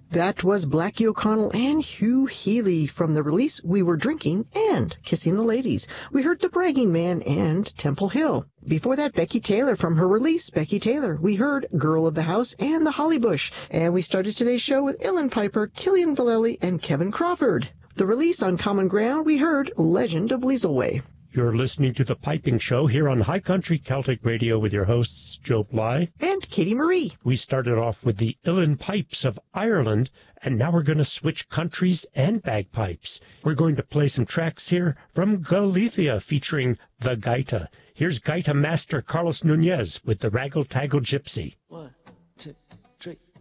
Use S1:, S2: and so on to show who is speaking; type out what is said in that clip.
S1: That was Blackie O'Connell and Hugh Healy from the release We Were Drinking and Kissing the Ladies. We heard The Bragging Man and Temple Hill. Before that, Becky Taylor from her release, Becky Taylor. We heard Girl of the House and The Holly Bush. And we started today's show with Ellen Piper, Killian Vallely, and Kevin Crawford. The release on Common Ground, we heard Legend of Weaselway.
S2: You're listening to The Piping Show here on High Country Celtic Radio with your hosts, Joe Bly
S1: and Katie Marie.
S2: We started off with the Uilleann Pipes of Ireland, and now we're going to switch countries and bagpipes. We're going to play some tracks here from Galicia featuring the Gaita. Here's Gaita master Carlos Nunez with the Raggle Taggle Gypsy.
S3: 1, 2.